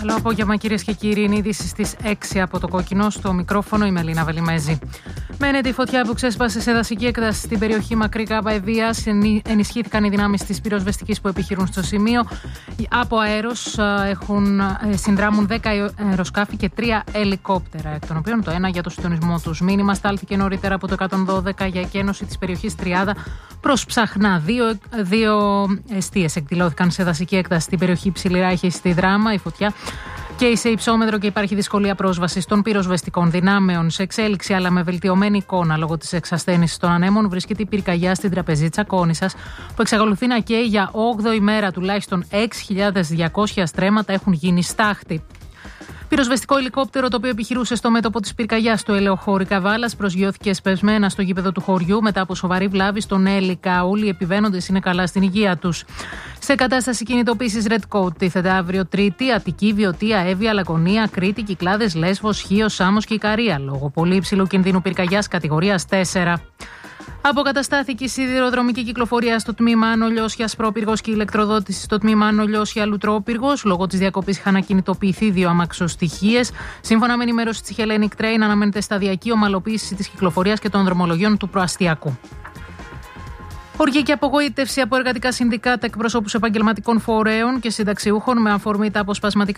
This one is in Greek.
Καλό απόγευμα, κυρίες και κύριοι. Είναι είδηση στις 6 από το Κόκκινο. Στο μικρόφωνο η Μελίνα Βελιμέζη. Μένεται η φωτιά που ξέσπασε σε δασική έκταση στην περιοχή Μακρύ Κάβα Ευβοίας. Ενισχύθηκαν οι δυνάμεις της πυροσβεστικής που επιχειρούν στο σημείο. Από αέρος συνδράμουν 10 αεροσκάφη και 3 ελικόπτερα, εκ των οποίων το ένα για το συντονισμό τους. Μήνυμα στάλθηκε νωρίτερα από το 112 για εκένωση της περιοχής Τριάδα προς Ψαχνά. Δύο εστίες εκδηλώθηκαν σε δασική έκταση στην περιοχή Ψηληρά. Έχει στη Δράμα η φωτιά και σε υψόμετρο και υπάρχει δυσκολία πρόσβασης των πυροσβεστικών δυνάμεων. Σε εξέλιξη, αλλά με βελτιωμένη εικόνα λόγω της εξασθένησης των ανέμων, βρίσκεται η πυρκαγιά στην τραπεζίτσα Κόνισσας, που εξακολουθεί να καίει για 8η μέρα. Τουλάχιστον 6.200 στρέμματα έχουν γίνει στάχτη. Πυροσβεστικό ελικόπτερο, το οποίο επιχειρούσε στο μέτωπο της πυρκαγιάς στο ελαιοχώρι Καβάλας, προσγειώθηκε εσπεσμένα στο γήπεδο του χωριού μετά από σοβαρή βλάβη στον Έλικα. Όλοι οι επιβαίνοντες είναι καλά στην υγεία τους. Σε κατάσταση κινητοποίησης Red Coat τίθεται αύριο Τρίτη Αττική, Βιωτία, Εύβοια, Λακωνία, Κρήτη, Κυκλάδες, Λέσβος, Χίος, Σάμος και Ικαρία, λόγω πολύ υψηλού κινδύνου πυρκαγιάς κατηγορίας 4. Αποκαταστάθηκε η σιδηροδρομική κυκλοφορία στο τμήμα Άνω Λιώσιας Πρόπυργος και η ηλεκτροδότηση στο τμήμα Άνω Λιώσια Λουτρόπυργος. Λόγω της διακοπής είχαν ακινητοποιηθεί 2 αμαξοστοιχίες. Σύμφωνα με ενημέρωση της Hellenic Train, αναμένεται σταδιακή ομαλοποίηση της κυκλοφορίας και των δρομολογιών του προαστιακού. Οργή και απογοήτευση από εργατικά συνδικάτα, εκπροσώπους επαγγελματικών φορέων και συνταξιούχων με αφορμή τα αποσπασματικά